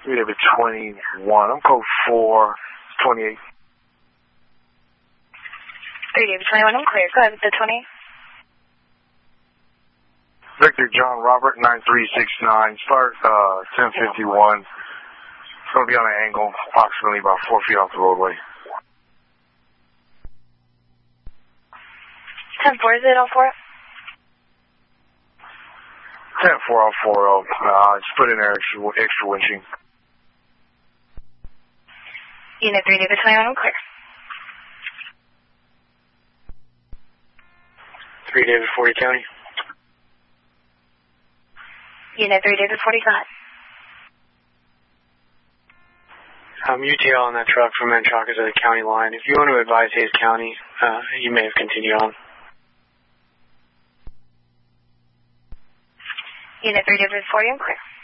3 David 21. I'm code 428. 3 David 21, I'm clear. Go ahead with the 20. Victor John Robert 9369. Start 1051. It's going to be on an angle, approximately about 4 feet off the roadway. 10-4, is it all 4? 10-4 off 4-0. Just put in there extra winching. Unit 3 David 21, I'm clear. 3 David 40 County. Unit 3 David 40, go ahead. UTL on that truck from Menchaca to the county line. If you want to advise Hays County, you may have continued on. Unit 3 David 40, I'm clear.